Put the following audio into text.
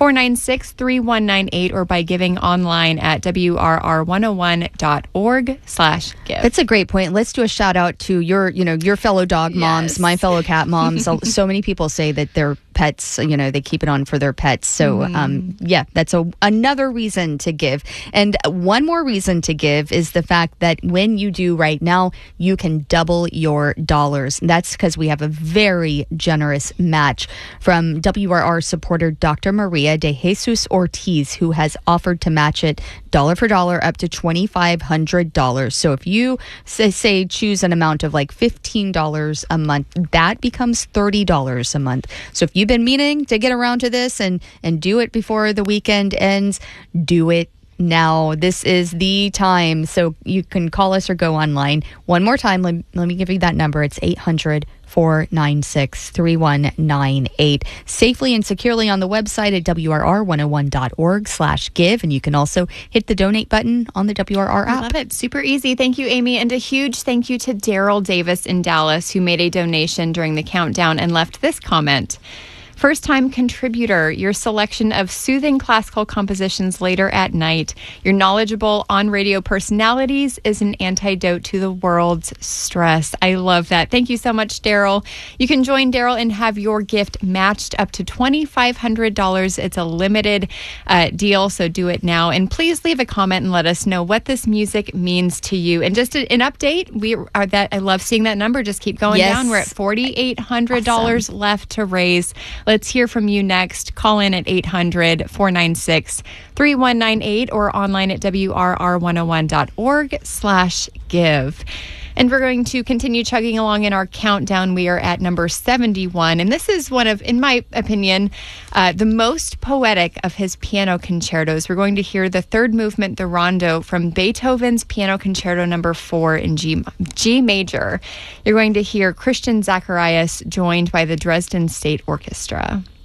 496-3198 or by giving online at WRR101.org/give. That's a great point. Let's do a shout out to your fellow dog moms, my fellow cat moms. So many people say that their pets, they keep it on for their pets. So, that's another reason to give. And one more reason to give is the fact that when you do right now, you can double your dollars. That's because we have a very generous match from WRR supporter Dr. Maria de Jesus Ortiz, who has offered to match it dollar for dollar up to $2,500. So if you say choose an amount of like $15 a month, that becomes $30 a month. So if you've been meaning to get around to this and do it before the weekend ends, do it now. This is the time. So you can call us or go online. One more time, let me give you that number. It's 800-496-3198. Safely and securely on the website at WRR101.org/give. And you can also hit the donate button on the WRR app. I love it. Super easy. Thank you, Amy. And a huge thank you to Daryl Davis in Dallas, who made a donation during the countdown and left this comment. First-time contributor, your selection of soothing classical compositions later at night, your knowledgeable on-radio personalities is an antidote to the world's stress. I love that. Thank you so much, Daryl. You can join Daryl and have your gift matched up to $2,500. It's a limited deal, so do it now. And please leave a comment and let us know what this music means to you. And just an update, I love seeing that number just keep going down. We're at $4,800 left to raise. Let's hear from you next. Call in at 800-496-3198 or online at WRR101.org/give. And we're going to continue chugging along in our countdown. We are at number 71. And this is one of, in my opinion, the most poetic of his piano concertos. We're going to hear the third movement, the Rondo, from Beethoven's Piano Concerto number 4 in G major. You're going to hear Christian Zacharias joined by the Dresden State Orchestra.